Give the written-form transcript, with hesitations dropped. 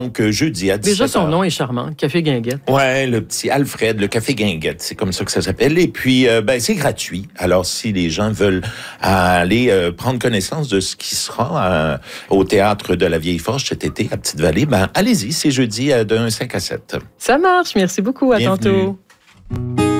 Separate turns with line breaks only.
Donc, jeudi à 17h.
Déjà, son nom est charmant, Café Guinguette.
Ouais, le petit Alfred, le Café Guinguette, c'est comme ça que ça s'appelle. Et puis, c'est gratuit. Alors, si les gens veulent aller prendre connaissance de ce qui sera au Théâtre de la Vieille Forge cet été à Petite-Vallée, allez-y, c'est jeudi de 5 à 7.
Ça marche, merci beaucoup, à
Bienvenue.
tantôt.